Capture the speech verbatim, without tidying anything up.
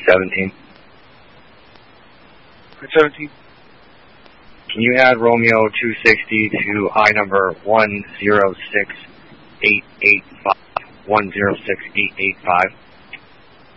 seventeen. seventeen. Can you add Romeo two sixty to I number one zero six eight eight five? one zero six eight eight five.